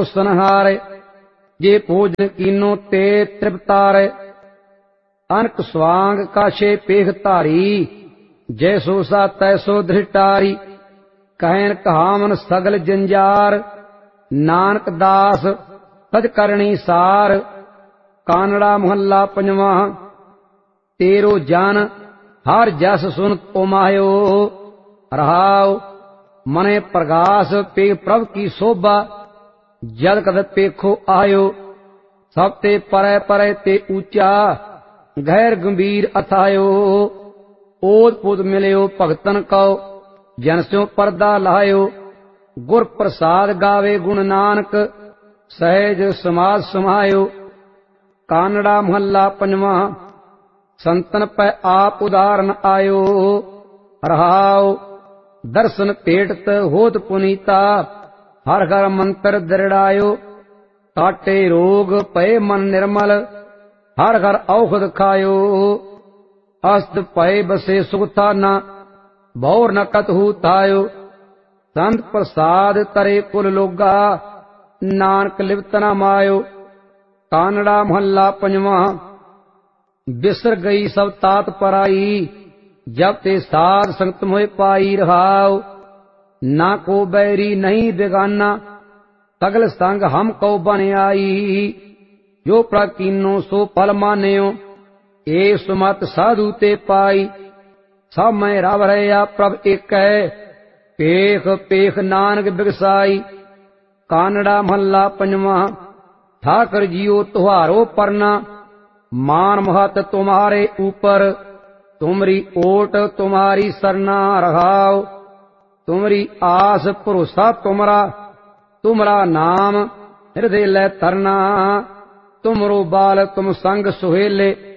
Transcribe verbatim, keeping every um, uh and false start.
पोषणहारे, जे भोजन कीनो ते तृप्तारे। अनक स्वांग काशे पेख धारी, जैसो सा तैसो धृटारी। कहन कहावन सगल जंजार, नानक दास तज करणी सार। कानड़ा मोहल्ला पंजवा। तेरो जन हर जस सुन तुमायो, रहाओ मने प्रगास पे प्रभ की शोभा। जद कद पेखो आयो, सब ते परे परे ते ऊंचा, गैर गंभीर अथायो। ओद पुद मिलियो भगतन को, जन स्यों परदा लायो। गुर प्रसाद गावे गुण नानक, सहज समाज समायो। कानड़ा मोहल्ला पंजवा। संतन पै आप उदाहरण आयो, रहाओ दर्शन पेटत होत पुनीता। हर हर मंत्र दृढ़ायो, काटे रोग पय मन निर्मल। हर हर औषध खायो, अस्त पय बसे सुखथाना। भौर न कतहु थायो, संत प्रसाद तरे कुल लोगा। नानक लिप्त न मायो। कानड़ा मोहल्ला पंजवा। बिसर गई सब तात पराई, जब ते साध संगत मोह पाई। रहाओ ना को बैरी नहीं बेगाना, सगल संग हम को बन आई। जो प्रकीनो सो फल मान्यो, ए सुमत साधु ते पाई। सब मैं रव रहा प्रभ एक है, पेख पेख नानक बिगसाई। कानड़ा मोहल्ला पंजवा। ठाकर जियो तुहारो परना, मान महत तुम्हारे ऊपर। तुमरी ओट तुम्हारी सरना, रहाओ तुमरी आस भरोसा तुमरा। तुमरा नाम हृदय ले तरना, तुमरो बाल तुम संग सुहेले।